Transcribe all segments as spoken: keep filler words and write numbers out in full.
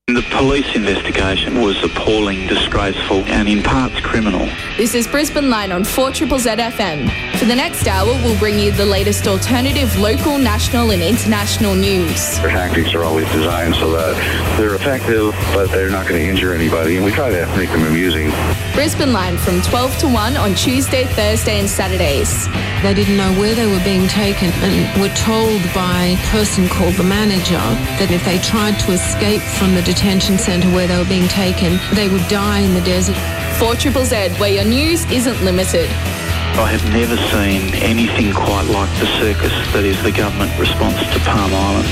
The police investigation was appalling, disgraceful and in parts criminal. This is Brisbane Line on four Z Z Z F M. For the next hour, we'll bring you the latest alternative, local, national and international news. Their tactics are always designed so that they're effective, but they're not going to injure anybody, and we try to make them amusing. Brisbane Line from twelve to one on Tuesday, Thursday and Saturdays. They didn't know where they were being taken and were told by a person called the manager that if they tried to escape from the detention centre where they were being taken, they would die in the desert. four Z Z Z, where your news isn't limited. I have never seen anything quite like the circus that is the government response to Palm Island.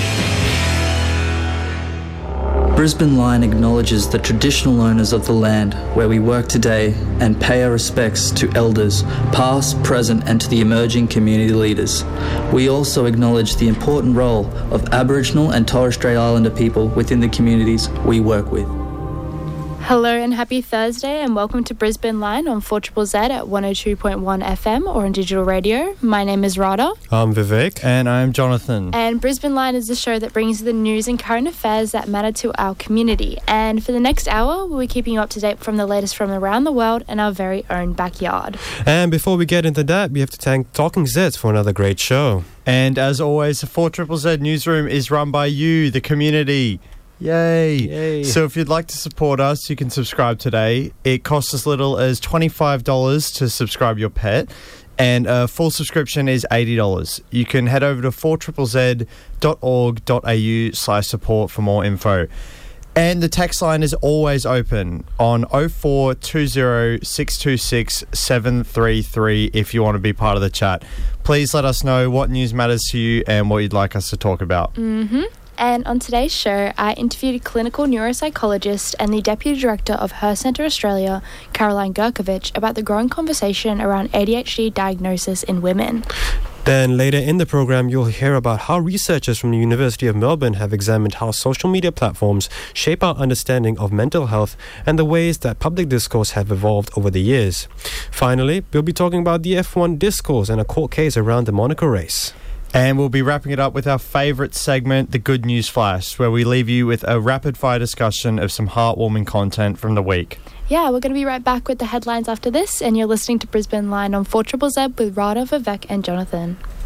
Brisbane Line acknowledges the traditional owners of the land where we work today and pay our respects to elders, past, present and to the emerging community leaders. We also acknowledge the important role of Aboriginal and Torres Strait Islander people within the communities we work with. Hello and happy Thursday and welcome to Brisbane Line on four Z Z Z at one oh two point one F M or on digital radio. My name is Radha. I'm Vivek. And I'm Jonathan. And Brisbane Line is the show that brings you the news and current affairs that matter to our community. And for the next hour, we'll be keeping you up to date from the latest from around the world and our very own backyard. And before we get into that, we have to thank Talking Zeds for another great show. And as always, the four Z Z Z newsroom is run by you, the community. Yay. Yay. So if you'd like to support us, you can subscribe today. It costs as little as twenty-five dollars to subscribe your pet, and a full subscription is eighty dollars. You can head over to four Z Z Z dot org dot a u slash support for more info. And the text line is always open on oh four two oh six two six seven three three if you want to be part of the chat. Please let us know what news matters to you and what you'd like us to talk about. Mm-hmm. And on today's show, I interviewed a clinical neuropsychologist and the Deputy Director of Her Centre Australia, Caroline Gurkovich, about the growing conversation around A D H D diagnosis in women. Then later in the program, you'll hear about how researchers from the University of Melbourne have examined how social media platforms shape our understanding of mental health and the ways that public discourse have evolved over the years. Finally, we'll be talking about the F one discourse and a court case around the Monaco race. And we'll be wrapping it up with our favourite segment, the Good News Flash, where we leave you with a rapid-fire discussion of some heartwarming content from the week. Yeah, we're going to be right back with the headlines after this, and you're listening to Brisbane Line on four Z Z Z with Radha, Vivek and Jonathan.